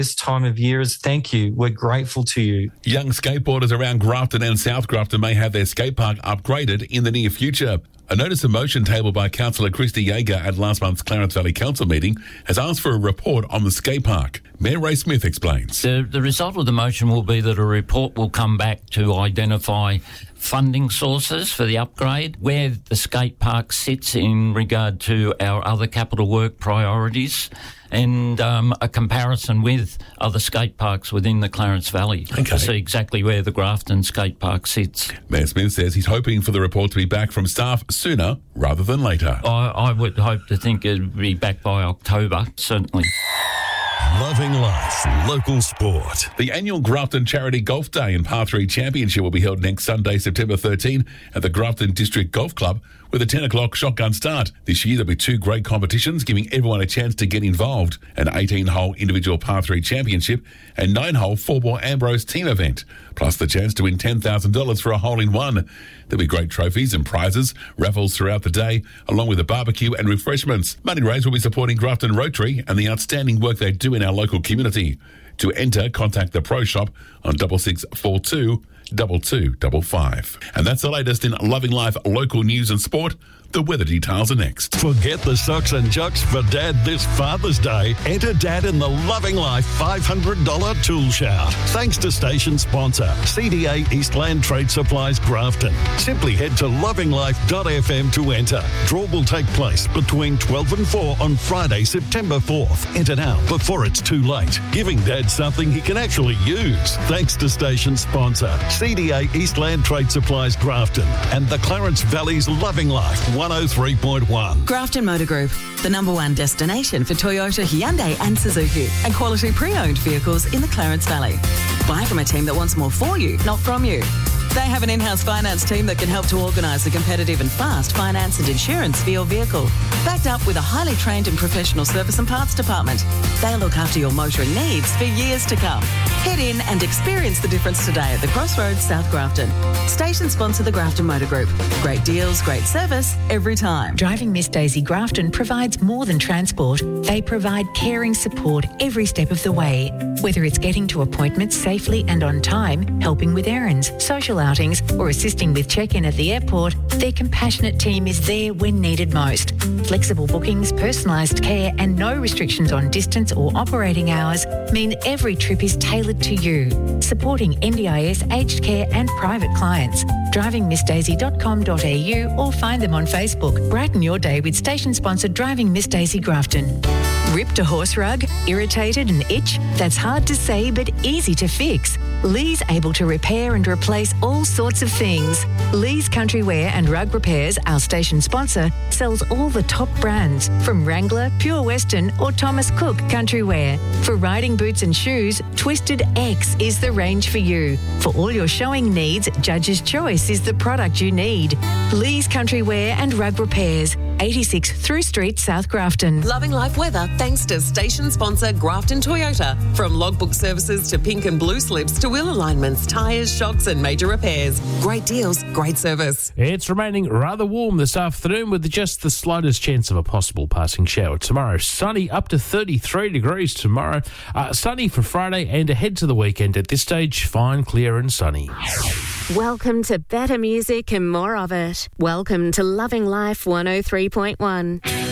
this time of year is thank you. We're grateful to you. Young skateboarders around Grafton and South Grafton may have their skate park upgraded in the near future. A notice of motion tabled by Councillor Christy Yeager at last month's Clarence Valley Council meeting has asked for a report on the skate park. Mayor Ray Smith explains. The result of the motion will be that a report will come back to identify funding sources for the upgrade, where the skate park sits in regard to our other capital work priorities, and a comparison with other skate parks within the Clarence Valley to see exactly where the Grafton skate park sits. Mayor Smith says he's hoping for the report to be back from staff sooner rather than later. I would hope to think it would be back by October, certainly. Loving life, local sport. The annual Grafton Charity Golf Day and Par 3 Championship will be held next Sunday, September 13 at the Grafton District Golf Club with a 10 o'clock shotgun start. This year there'll be 2 great competitions giving everyone a chance to get involved. An 18-hole individual Par 3 Championship and 9-hole 4-ball Ambrose team event, plus the chance to win $10,000 for a hole-in-one. There'll be great trophies and prizes, raffles throughout the day, along with a barbecue and refreshments. Money raised will be supporting Grafton Rotary and the outstanding work they do in our local community. To enter, contact the Pro Shop on 6642 2255. And that's the latest in Loving Life local news and sport. The weather details are next. Forget the socks and jocks for Dad this Father's Day. Enter Dad in the Loving Life $500 tool shout. Thanks to station sponsor, CDA Eastland Trade Supplies Grafton. Simply head to lovinglife.fm to enter. Draw will take place between 12 and 4 on Friday, September 4th. Enter now before it's too late. Giving Dad something he can actually use. Thanks to station sponsor, CDA Eastland Trade Supplies Grafton and the Clarence Valley's Loving Life 103.1. Grafton Motor Group, the #1 destination for Toyota, Hyundai and Suzuki, and quality pre-owned vehicles in the Clarence Valley. Buy from a team that wants more for you, not from you. They have an in-house finance team that can help to organise a competitive and fast finance and insurance for your vehicle, backed up with a highly trained and professional service and parts department. They'll look after your motoring needs for years to come. Head in and experience the difference today at the Crossroads, South Grafton. Station sponsor the Grafton Motor Group. Great deals, great service, every time. Driving Miss Daisy Grafton provides more than transport. They provide caring support every step of the way. Whether it's getting to appointments safely and on time, helping with errands, social outings, or assisting with check-in at the airport, their compassionate team is there when needed most. Flexible bookings, personalised care, and no restrictions on distance or operating hours mean every trip is tailored to you. Supporting NDIS, aged care and private clients. DrivingMissDaisy.com.au or find them on Facebook. Brighten your day with station-sponsored Driving Miss Daisy Grafton. Ripped a horse rug? Irritated an itch? That's hard to say but easy to fix. Lee's able to repair and replace all sorts of things. Lee's Country Wear and Rug Repairs, our station sponsor, sells all the top brands from Wrangler, Pure Western or Thomas Cook Country Wear. For riding boots and shoes, Twisted X is the range for you. For all your showing needs, Judge's Choice is the product you need. Lee's Country Wear and Rug Repairs, 86 Through Street, South Grafton. Loving life weather thanks to station sponsor Grafton Toyota. From logbook services to pink and blue slips to wheel alignments, tyres, shocks and major repairs. Great deals, great service. It's remaining rather warm this afternoon with just the slightest chance of a possible passing shower tomorrow. Sunny up to 33 degrees tomorrow. Sunny for Friday and ahead to the weekend. At this stage, fine, clear and sunny. Welcome to better music and more of it. Welcome to Loving Life 103.1.